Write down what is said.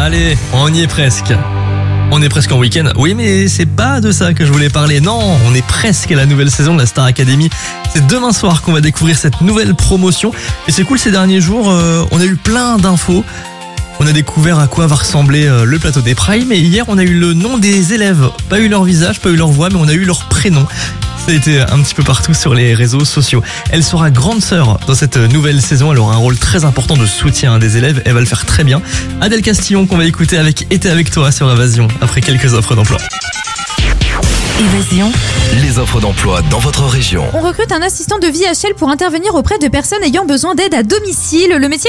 Allez, on y est presque. On est presque en week-end. Oui, mais c'est pas de ça que je voulais parler. Non, on est presque à la nouvelle saison de la Star Academy. C'est demain soir qu'on va découvrir cette nouvelle promotion. Et c'est cool, ces derniers jours, on a eu plein d'infos. On a découvert à quoi va ressembler le plateau des Primes. Et hier, on a eu le nom des élèves. Pas eu leur visage, pas eu leur voix, mais on a eu leur prénom. Ça a été un petit peu partout sur les réseaux sociaux. Elle sera grande sœur dans cette nouvelle saison. Elle aura un rôle très important de soutien des élèves. Elle va le faire très bien. Adèle Castillon qu'on va écouter avec Été avec toi sur Évasion après quelques offres d'emploi. Évasion. Les offres d'emploi dans votre région. On recrute un assistant de vie HL pour intervenir auprès de personnes ayant besoin d'aide à domicile. Le métier